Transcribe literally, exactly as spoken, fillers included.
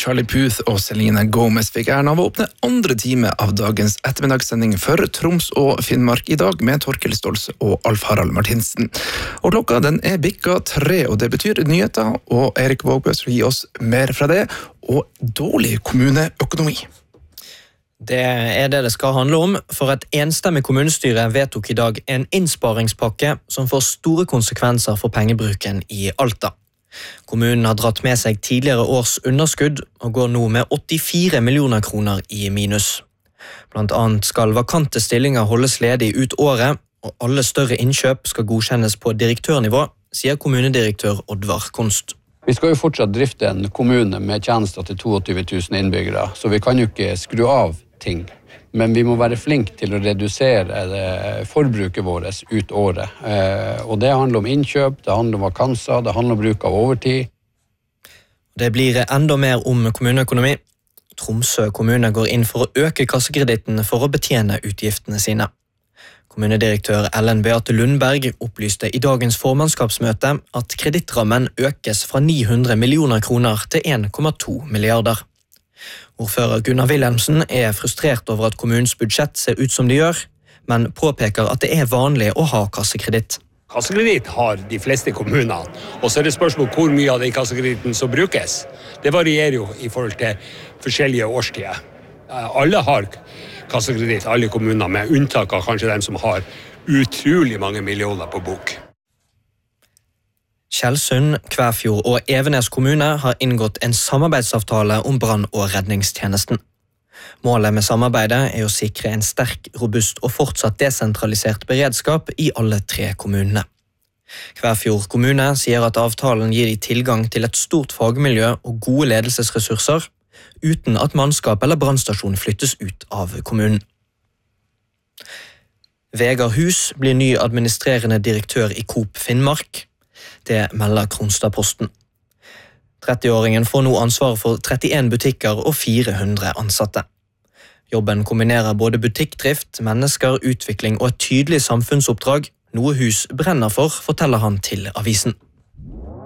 Charlie Puth og Selena Gomez fikk æren av å åpne andre time av dagens ettermiddagssending for Troms og Finnmark i dag med Torkel Stolz og Alf Harald Martinsen. Og klokka den er bikka tre, og det betyr nyheter, og Erik Vågbø skal gi oss mer fra det, og dårlig kommuneøkonomi. Det er det det skal handle om, for et enstemmig kommunestyre vedtok i dag en innsparingspakke som får store konsekvenser for pengebruken i Alta. Kommunen har dratt med seg tidligere års underskudd og går nå med åttifire millioner kroner i minus. Blant annet skal vakante stillinger holdes ledig ut året, og alle større innkjøp skal godkjennes på direktørnivå, sier kommunedirektør Oddvar Konst. Vi skal jo fortsatt drifte en kommune med tjenester til tjueto tusen innbyggere, så vi kan jo ikke skru av ting. Men vi må være flinke til å redusere forbruket vårt ut året. Og det handler om innkjøp, det handler om vakanser, det handler om bruk av overtid. Det blir enda mer om kommuneøkonomi. Tromsø kommune går inn for å øke kassekreditten for å betjene utgiftene sine. Kommunedirektør Ellen Beate Lundberg opplyste i dagens formannskapsmøte at kredittrammen økes fra ni hundre millioner kroner til en komma to milliarder. Ordfører Gunnar Wilhelmsen er frustrert over at kommunens budsjett ser ut som det gjør, men påpeker at det er vanlig å ha kassekreditt. Kassekreditt har de fleste kommunene, og så er det spørsmål hvor mye av den kassekreditten som brukes. Det varierer jo i forhold til forskjellige årstider. Alle har kassekreditt, alle kommuner, med unntak av kanskje dem som har utrolig mange millioner på bok. Tjeldsund, Kvæfjord og Evenes kommune har inngått en samarbeidsavtale om brann- og redningstjenesten. Målet med samarbeidet er å sikre en sterk, robust og fortsatt desentralisert beredskap i alle tre kommunene. Kvæfjord kommune sier at avtalen gir de tilgang til et stort fagmiljø og gode ledelsesressurser, uten at mannskap eller brannstasjon flyttes ut av kommunen. Vegard Hus blir ny administrerende direktør i Coop Finnmark. Det melder Kronstadposten. trettiåringen får nå ansvar for trettien butikker og fire hundre ansatte. Jobben kombinerer både butikkdrift, mennesker, utvikling og et tydelig samfunnsoppdrag, noe Hus brenner for, forteller han til avisen.